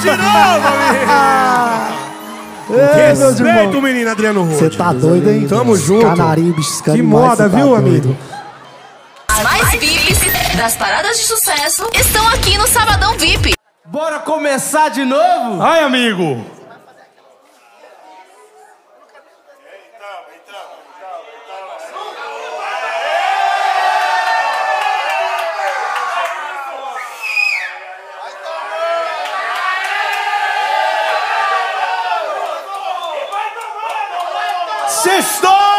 de novo, amigo. Respeito, menino Adriano Rude. Você tá doido, hein? Tamo junto. Canarinho biscando. Que moda, viu, amigo? As mais VIPs das paradas de sucesso estão aqui no Sabadão VIP. Bora começar de novo? Ai, amigo. Sextou!